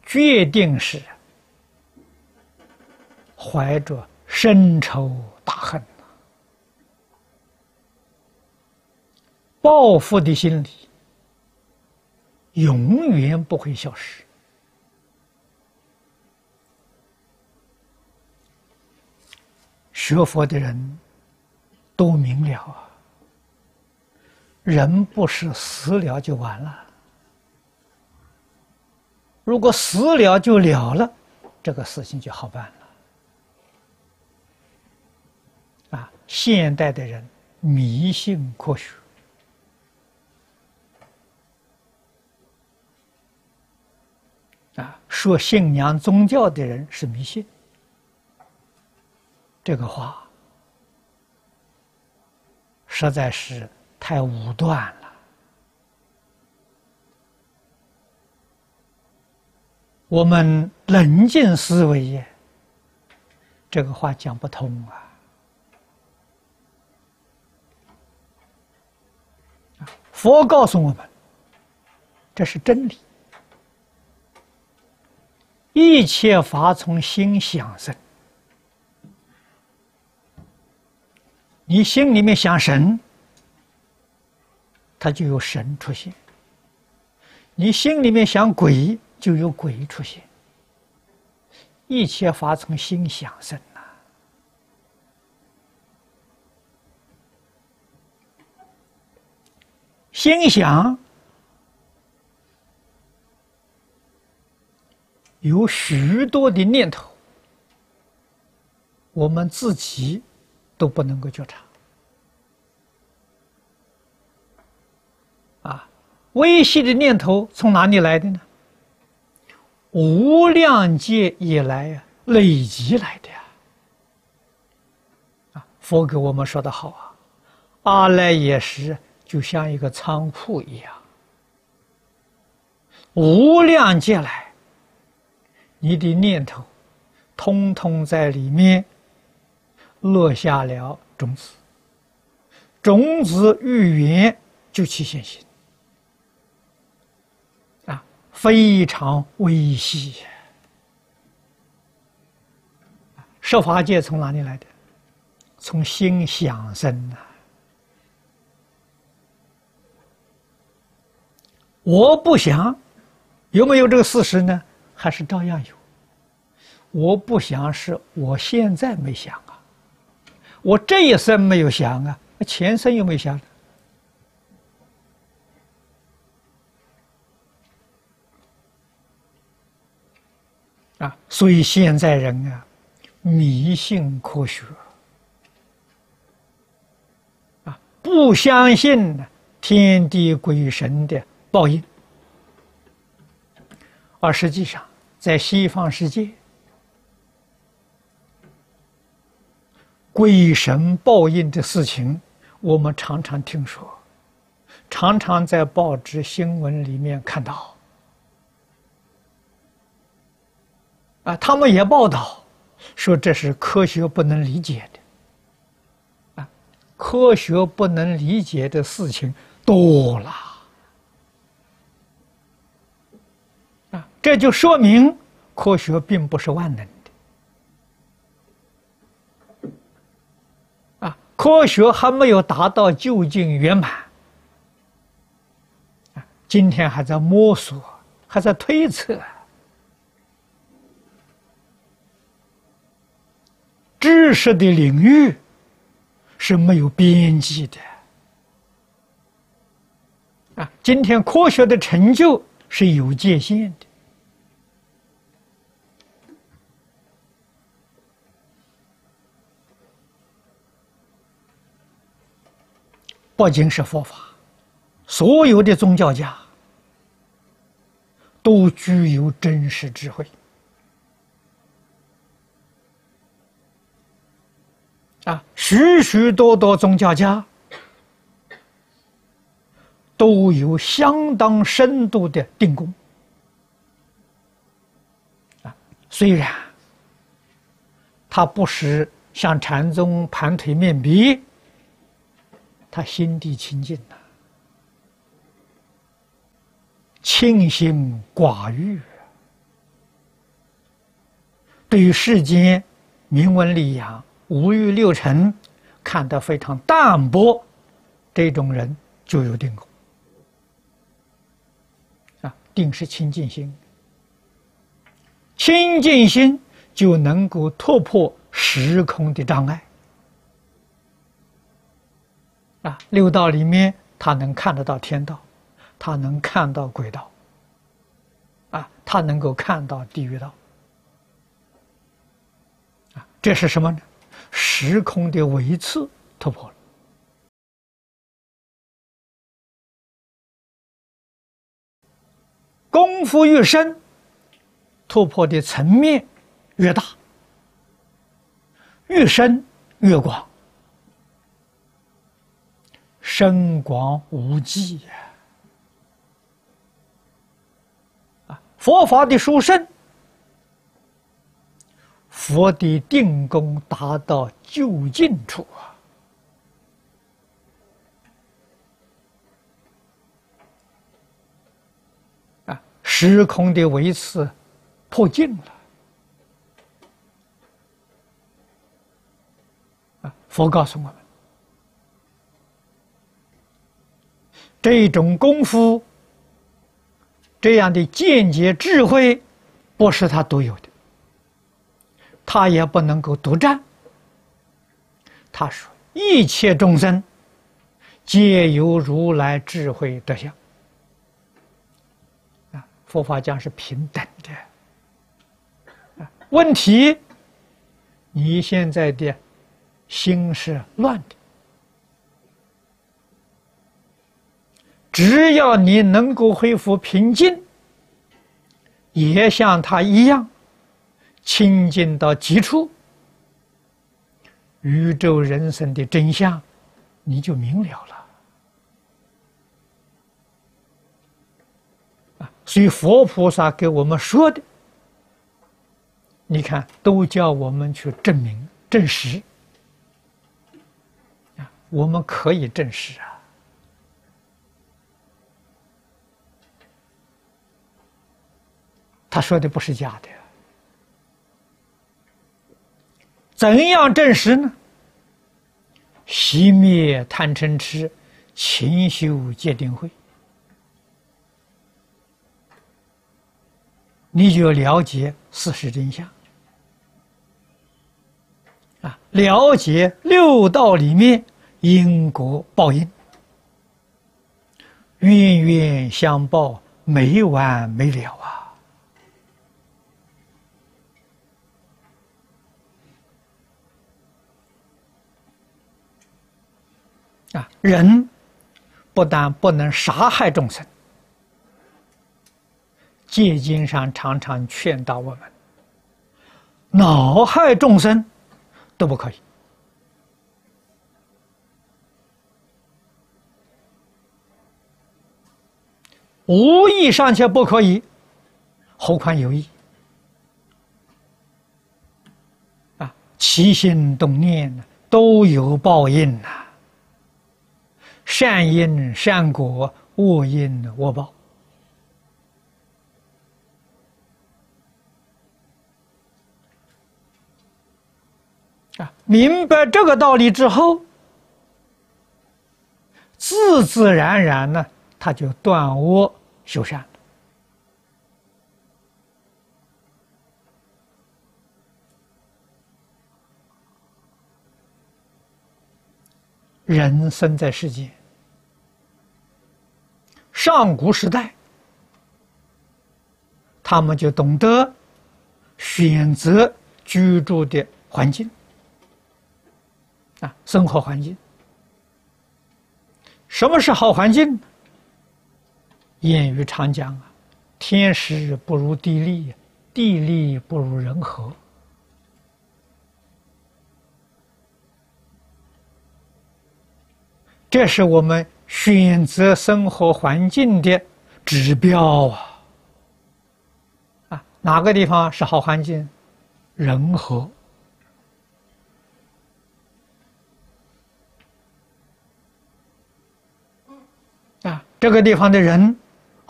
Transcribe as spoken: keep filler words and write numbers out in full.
决定是怀着深仇大恨，报复的心理永远不会消失。学佛的人都明了啊，人不是死了就完了，如果死了就了了，这个事情就好办了。啊，现代的人迷信科学，啊，说信仰宗教的人是迷信，这个话实在是太武断了。我们冷静思维，这个话讲不通啊。佛告诉我们，这是真理。一切法从心想生，你心里面想神，它就有神出现；你心里面想鬼，就有鬼出现。一切法从心想生呐、啊。心想有许多的念头，我们自己都不能够觉察。啊，微细的念头从哪里来的呢？无量劫以来啊，累积来的呀。啊，佛给我们说的好啊，阿赖耶识就像一个仓库一样，无量劫来，你的念头通通在里面落下了种子，种子遇缘就起现行，啊，非常微细。十法界从哪里来的？从心想生啊。我不想，有没有这个事实呢？还是照样有。我不想是我现在没想啊，我这一生没有想啊，前生有没有想？啊，所以现在人啊，迷信科学，啊，不相信天地鬼神的报应，而实际上在西方世界，鬼神报应的事情我们常常听说，常常在报纸新闻里面看到。啊，他们也报道说这是科学不能理解的。啊，科学不能理解的事情多了。啊，这就说明科学并不是万能的。啊，科学还没有达到究竟圆满。啊，今天还在摸索，还在推测。知识的领域是没有边际的。啊，今天科学的成就是有界限的。不仅是佛法，所有的宗教家都具有真实智慧。啊，许许多多宗教家都有相当深度的定功。啊，虽然他不是像禅宗盘腿面壁，他心地清净呐，清心寡欲。 对于世间名闻利养、五欲六尘看得非常淡薄，这种人就有定功。啊，定是清净心，清净心就能够突破时空的障碍。啊，六道里面，他能看得到天道，他能看到鬼道，啊，他能够看到地狱道。啊，这是什么呢？时空的维次突破了。功夫越深，突破的层面越大，越深越广。深广无际呀！啊，佛法的殊胜，佛的定功达到究竟处啊！啊，时空的维次破尽了啊！佛告诉我们。这种功夫，这样的见解智慧，不是他独有的，他也不能够独占。他说：“一切众生，皆有如来智慧德相。”啊，佛法讲是平等的。啊，问题，你现在的心是乱的。只要你能够恢复平静，也像他一样清净到极处，宇宙人生的真相你就明了了。啊，所以佛菩萨给我们说的，你看都叫我们去证明证实。啊，我们可以证实啊。他说的不是假的，怎样证实呢？熄灭贪嗔痴，勤修戒定慧，你就了解事实真相啊，了解六道里面因果报应，冤冤相报，没完没了啊！啊，人不但不能杀害众生，戒经上常常劝导我们，恼害众生都不可以。无意尚且不可以，何况有意？啊，起心动念都有报应呐、啊。善因善果，恶因恶报。啊，明白这个道理之后，自自然然呢，他就断恶修善了。人生在世间，上古时代，他们就懂得选择居住的环境啊，生活环境。什么是好环境？谚语常讲啊，天时不如地利，地利不如人和。这是我们选择生活环境的指标啊！啊，哪个地方是好环境？人和。啊，这个地方的人